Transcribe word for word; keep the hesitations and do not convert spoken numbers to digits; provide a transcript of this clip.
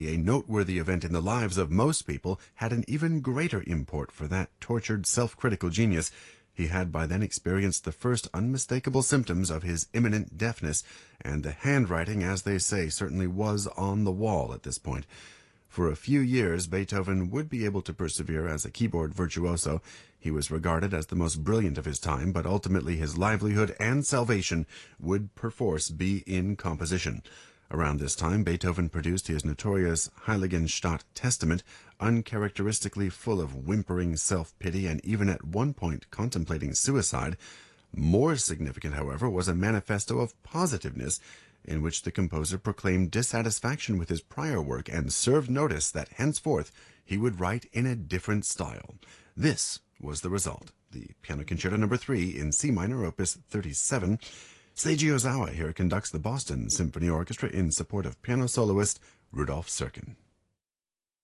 A noteworthy event in the lives of most people had an even greater import for that tortured, self-critical genius. He had by then experienced the first unmistakable symptoms of his imminent deafness, and the handwriting, as they say, certainly was on the wall at this point. For a few years, Beethoven would be able to persevere as a keyboard virtuoso. He was regarded as the most brilliant of his time, but ultimately his livelihood and salvation would perforce be in composition. Around this time, Beethoven produced his notorious Heiligenstadt Testament, uncharacteristically full of whimpering self-pity and even at one point contemplating suicide. More significant, however, was a manifesto of positiveness, in which the composer proclaimed dissatisfaction with his prior work and served notice that henceforth he would write in a different style. This was the result, the Piano Concerto number three in C minor, opus thirty-seven. Seiji Ozawa here conducts the Boston Symphony Orchestra in support of piano soloist Rudolf Serkin.